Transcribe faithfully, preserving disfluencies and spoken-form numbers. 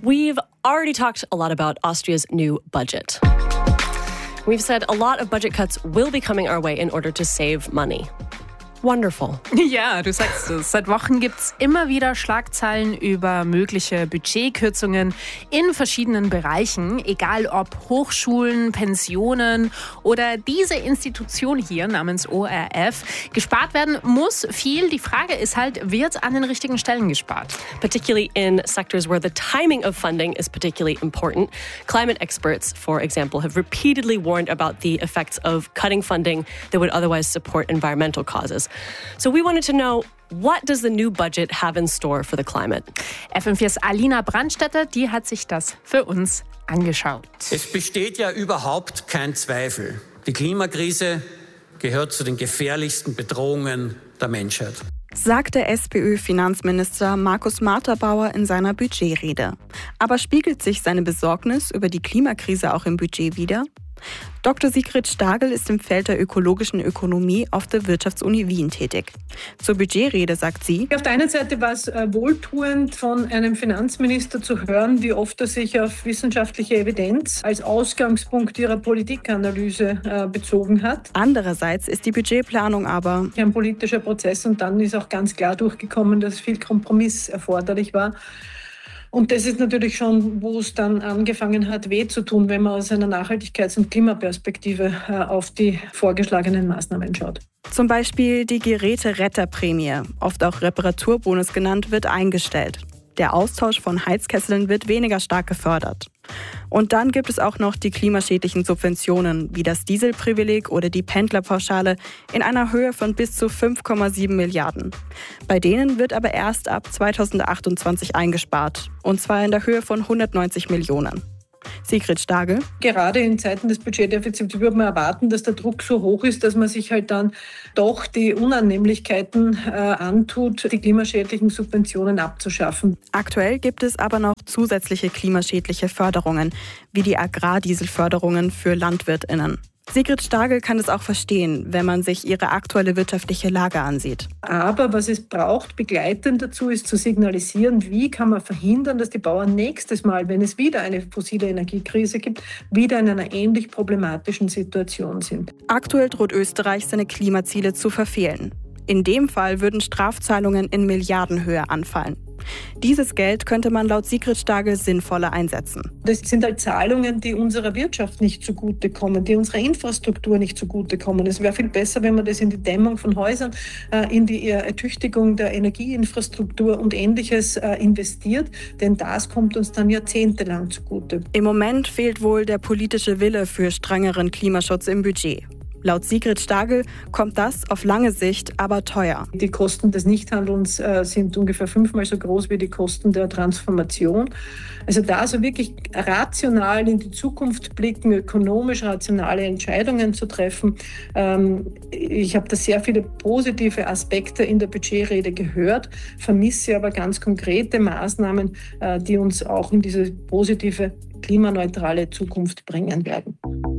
We've already talked a lot about Austria's new budget. We've said a lot of budget cuts will be coming our way in order to save money. Wonderful. Ja, du sagst es. Seit Wochen gibt es immer wieder Schlagzeilen über mögliche Budgetkürzungen in verschiedenen Bereichen, egal ob Hochschulen, Pensionen oder diese Institution hier namens O R F. Gespart werden muss viel. Die Frage ist halt, wird an den richtigen Stellen gespart? Particularly in sectors where the timing of funding is particularly important. Climate experts, for example, have repeatedly warned about the effects of cutting funding that would otherwise support environmental causes. So we wanted to know, what does the new budget have in store for the climate? F M vier's Alina Brandstätter, die hat sich das für uns angeschaut. Es besteht ja überhaupt kein Zweifel. Die Klimakrise gehört zu den gefährlichsten Bedrohungen der Menschheit, sagte SPÖ-Finanzminister Markus Marterbauer in seiner Budgetrede. Aber spiegelt sich seine Besorgnis über die Klimakrise auch im Budget wider? Doktor Sigrid Stagel ist im Feld der ökologischen Ökonomie auf der Wirtschaftsuni Wien tätig. Zur Budgetrede sagt sie: Auf der einen Seite war es wohltuend, von einem Finanzminister zu hören, wie oft er sich auf wissenschaftliche Evidenz als Ausgangspunkt ihrer Politikanalyse bezogen hat. Andererseits ist die Budgetplanung aber ein politischer Prozess und dann ist auch ganz klar durchgekommen, dass viel Kompromiss erforderlich war. Und das ist natürlich schon, wo es dann angefangen hat, weh zu tun, wenn man aus einer Nachhaltigkeits- und Klimaperspektive auf die vorgeschlagenen Maßnahmen schaut. Zum Beispiel die Geräteretterprämie, oft auch Reparaturbonus genannt, wird eingestellt. Der Austausch von Heizkesseln wird weniger stark gefördert. Und dann gibt es auch noch die klimaschädlichen Subventionen, wie das Dieselprivileg oder die Pendlerpauschale in einer Höhe von bis zu fünf Komma sieben Milliarden. Bei denen wird aber erst ab zweitausendachtundzwanzig eingespart, und zwar in der Höhe von hundertneunzig Millionen. Sigrid Stagel. Gerade in Zeiten des Budgetdefizits würde man erwarten, dass der Druck so hoch ist, dass man sich halt dann doch die Unannehmlichkeiten äh, antut, die klimaschädlichen Subventionen abzuschaffen. Aktuell gibt es aber noch zusätzliche klimaschädliche Förderungen, wie die Agrardieselförderungen für LandwirtInnen. Sigrid Stagel kann es auch verstehen, wenn man sich ihre aktuelle wirtschaftliche Lage ansieht. Aber was es braucht, begleitend dazu, ist zu signalisieren, wie kann man verhindern, dass die Bauern nächstes Mal, wenn es wieder eine fossile Energiekrise gibt, wieder in einer ähnlich problematischen Situation sind. Aktuell droht Österreich, seine Klimaziele zu verfehlen. In dem Fall würden Strafzahlungen in Milliardenhöhe anfallen. Dieses Geld könnte man laut Sigrid Stagel sinnvoller einsetzen. Das sind halt Zahlungen, die unserer Wirtschaft nicht zugutekommen, die unserer Infrastruktur nicht zugutekommen. Es wäre viel besser, wenn man das in die Dämmung von Häusern, in die Ertüchtigung der Energieinfrastruktur und Ähnliches investiert, denn das kommt uns dann jahrzehntelang zugute. Im Moment fehlt wohl der politische Wille für strengeren Klimaschutz im Budget. Laut Sigrid Stagel kommt das auf lange Sicht aber teuer. Die Kosten des Nichthandelns äh, sind ungefähr fünfmal so groß wie die Kosten der Transformation. Also da also wirklich rational in die Zukunft blicken, ökonomisch rationale Entscheidungen zu treffen. Ähm, ich habe da sehr viele positive Aspekte in der Budgetrede gehört, vermisse aber ganz konkrete Maßnahmen, äh, die uns auch in diese positive, klimaneutrale Zukunft bringen werden.